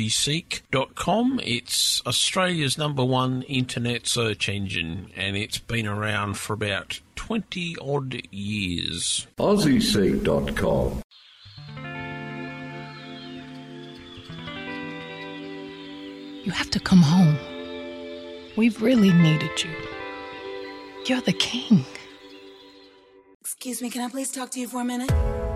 AussieSeek.com. It's Australia's #1 internet search engine, and it's been around for about 20-odd years. AussieSeek.com. You have to come home. We've really needed you. You're the king. Excuse me, can I please talk to you for a minute?